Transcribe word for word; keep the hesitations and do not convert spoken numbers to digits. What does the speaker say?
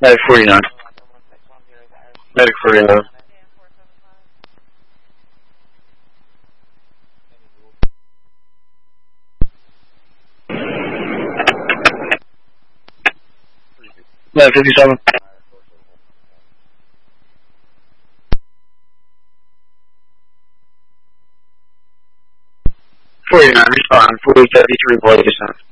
Medic forty-nine. Medic forty-nine. Medic fifty-seven. forty-nine, respond. forty thirty-three, bloody descent.